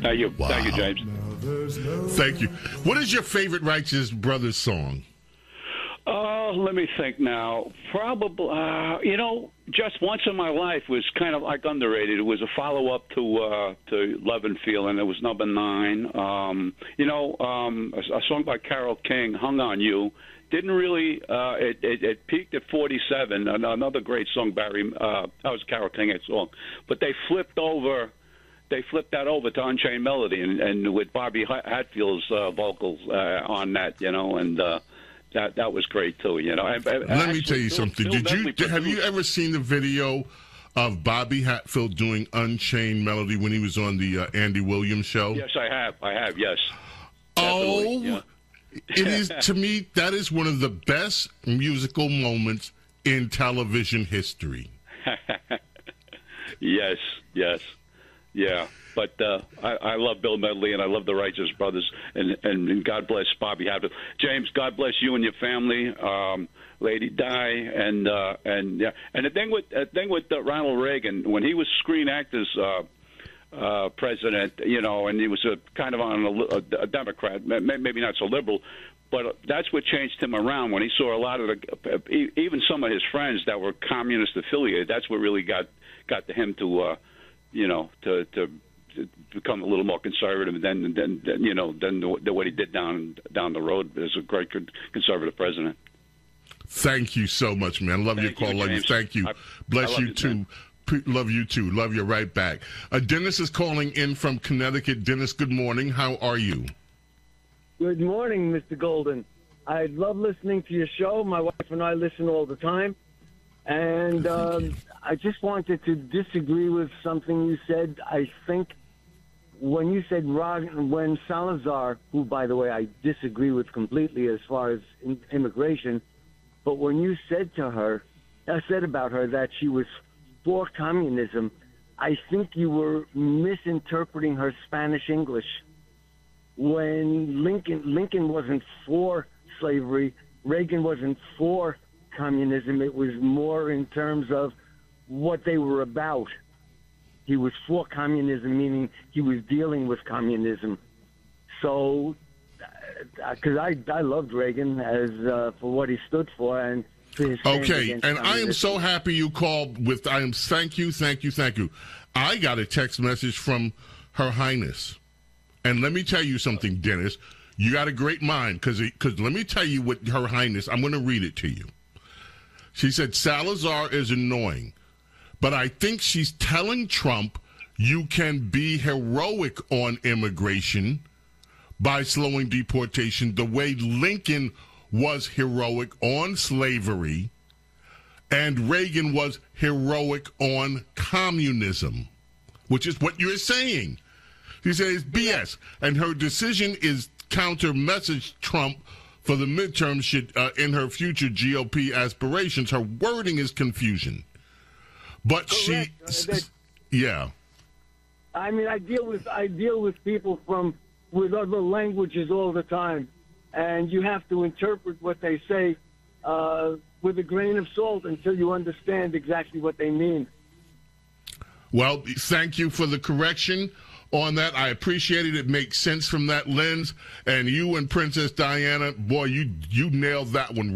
Thank you. Wow. Thank you, James. Thank you. What is your favorite Righteous Brothers song? Let me think now. Probably, Just Once in My Life was kind of like underrated. It was a follow-up to Love and Feeling. It was number 9. A song by Carole King, Hung on You. Didn't really, it peaked at 47. Another great song, Barry. That was Carole King song. But they flipped that over to Unchained Melody, and with Bobby Hatfield's vocals on that, and that was great too, Let me tell you something. Have you ever seen the video of Bobby Hatfield doing Unchained Melody when he was on the Andy Williams show? Yes, I have. Yes. Oh, it is, to me, that is one of the best musical moments in television history. Yes. Yeah. But I love Bill Medley, and I love the Righteous Brothers, and God bless Bobby Hatfield. James, God bless you and your family, Lady Di, and the thing with Ronald Reagan, when he was Screen Actors president, and he was kind of on a Democrat, maybe not so liberal, but that's what changed him around. When he saw a lot of even some of his friends that were communist affiliated, that's what really got to him to become a little more conservative than what he did down the road as a great conservative president. Thank you so much, man. Love your call. Love you. Thank you. Bless you too. Love you too. Love you right back. Dennis is calling in from Connecticut. Dennis, good morning. How are you? Good morning, Mr. Golden. I love listening to your show. My wife and I listen all the time. And I just wanted to disagree with something you said. I think when you said when Salazar, who, by the way, I disagree with completely as far as immigration, but when you said about her that she was for communism, I think you were misinterpreting her Spanish English. When Lincoln wasn't for slavery, Reagan wasn't for communism. It was more in terms of what they were about. He was for communism, meaning he was dealing with communism. So, because I loved Reagan as for what he stood for and for his stand against and communism. I am so happy you called with. Thank you. I got a text message from Her Highness, and let me tell you something, Dennis. You got a great mind because let me tell you what Her Highness. I'm going to read it to you. She said, Salazar is annoying, but I think she's telling Trump you can be heroic on immigration by slowing deportation the way Lincoln was heroic on slavery and Reagan was heroic on communism, which is what you're saying. She says BS, and her decision is counter-message Trump for the midterms should in her future GOP aspirations. Her wording is confusion. But correct. Yeah. I mean, I deal with people with other languages all the time, and you have to interpret what they say with a grain of salt until you understand exactly what they mean. Well, thank you for the correction on that. I appreciate it. It makes sense from that lens. And you and Princess Diana, boy, you nailed that one